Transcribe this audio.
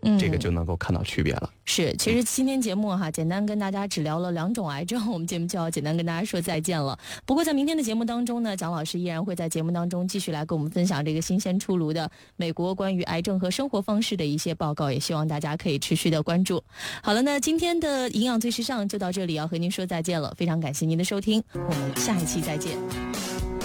这个就能够看到区别了。 是，其实今天节目简单跟大家只聊了2种癌症，我们节目就要简单跟大家说再见了。不过在明天的节目当中呢，蒋老师依然会在节目当中继续来跟我们分享这个新鲜出炉的美国关于癌症和生活方式的一些报告，也希望大家可以持续的关注。好了，那今天的营养最时尚就到这里，要和您说再见了，非常感谢您的收听，我们下一期再见。